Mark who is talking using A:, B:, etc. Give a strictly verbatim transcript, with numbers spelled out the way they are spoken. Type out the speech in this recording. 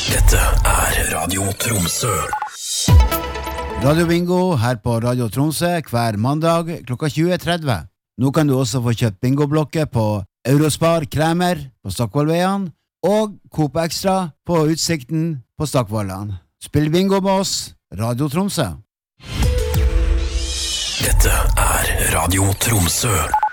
A: Dette er Radio Tromsø.
B: Radio Bingo her på Radio Tromsø hver mandag klokka tjue tretti. Nå kan du også få kjøpt bingoblokker på Eurospar Kremer på Stokkvollveien og Coop Extra på Utsikten på Stokkvollan. Spill bingo med oss, Radio Tromsø.
A: Dette er Radio Tromsø.